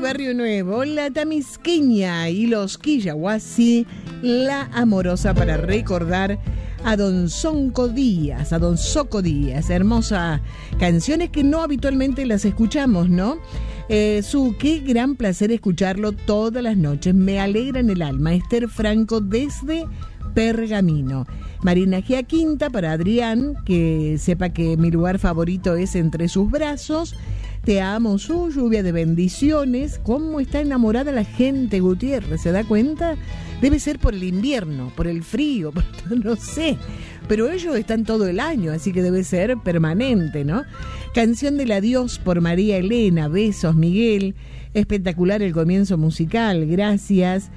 Barrio Nuevo, la Tamisqueña y los Quillahuasi, la amorosa para recordar a Don Soco Díaz, hermosa canciones que no habitualmente las escuchamos, ¿no? Qué gran placer escucharlo todas las noches, me alegra en el alma. Esther Franco desde Pergamino. Marina Giaquinta para Adrián, que sepa que mi lugar favorito es entre sus brazos. Te amo, su lluvia de bendiciones. ¿Cómo está enamorada la gente, Gutiérrez? ¿Se da cuenta? Debe ser por el invierno, por el frío, no sé. Pero ellos están todo el año, así que debe ser permanente, ¿no? Canción del adiós por María Elena. Besos, Miguel. Espectacular el comienzo musical, gracias.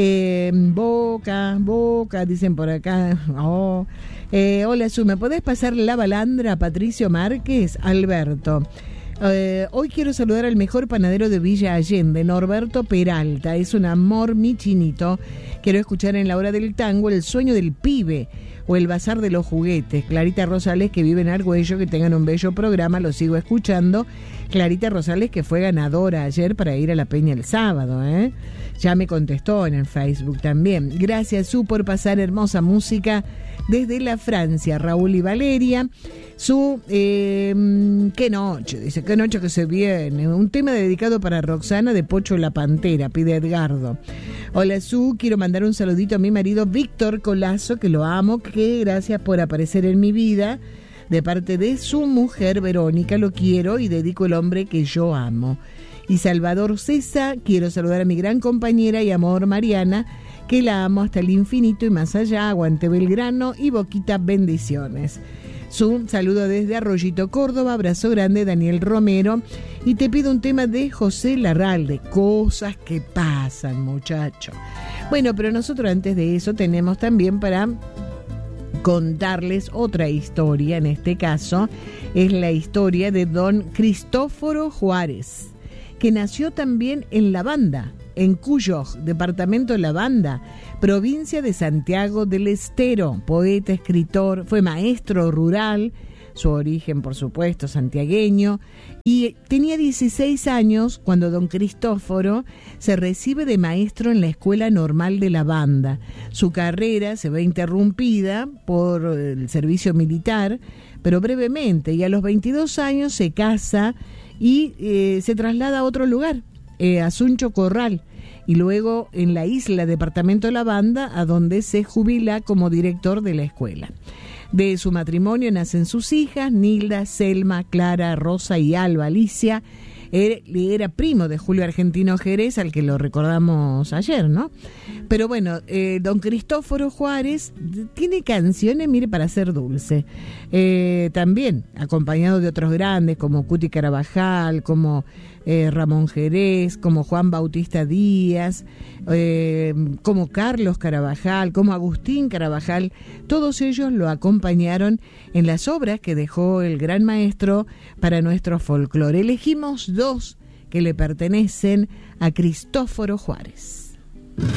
Boca, dicen por acá. Hola, Su, ¿me podés pasar la balandra a Patricio Márquez? Alberto. Hoy quiero saludar al mejor panadero de Villa Allende, Norberto Peralta. Es un amor, mi chinito. Quiero escuchar en la hora del tango El sueño del pibe o El bazar de los juguetes. Clarita Rosales, que vive en Argüello, que tengan un bello programa, lo sigo escuchando. Clarita Rosales, que fue ganadora ayer para ir a la Peña el sábado, ya me contestó en el Facebook también. Gracias, Su, por pasar hermosa música desde la Francia. Raúl y Valeria. Su, qué noche, dice, qué noche que se viene. Un tema dedicado para Roxana de Pocho la Pantera, pide Edgardo. Hola, Su, quiero mandar un saludito a mi marido Víctor Colazo, que lo amo, que gracias por aparecer en mi vida. De parte de su mujer Verónica, lo quiero y dedico el hombre que yo amo. Y Salvador César, quiero saludar a mi gran compañera y amor Mariana, que la amo hasta el infinito y más allá. Aguante Belgrano y Boquita, bendiciones. Un saludo desde Arroyito, Córdoba, abrazo grande, Daniel Romero. Y te pido un tema de José Larralde, cosas que pasan, muchacho. Bueno, pero nosotros antes de eso tenemos también para contarles otra historia. En este caso es la historia de don Cristóforo Juárez, que nació también en La Banda, en Cuyo, departamento de La Banda, provincia de Santiago del Estero. Poeta, escritor, fue maestro rural, su origen por supuesto santiagueño, y tenía 16 años cuando don Cristóforo se recibe de maestro en la Escuela Normal de La Banda. Su carrera se ve interrumpida por el servicio militar, pero brevemente, y a los 22 años se casa y se traslada a otro lugar, a Suncho Corral, y luego en la isla, departamento de La Banda, a donde se jubila como director de la escuela. De su matrimonio nacen sus hijas, Nilda, Selma, Clara, Rosa y Alba Alicia. Era primo de Julio Argentino Jerez, al que lo recordamos ayer, ¿no? Pero bueno, don Cristóforo Juárez tiene canciones, mire, para ser dulce. También acompañado de otros grandes como Cuti Carabajal, como Ramón Jerez, como Juan Bautista Díaz, como Carlos Carabajal, como Agustín Carabajal. Todos ellos lo acompañaron en las obras que dejó el gran maestro para nuestro folclore. Elegimos dos que le pertenecen a Cristóforo Juárez.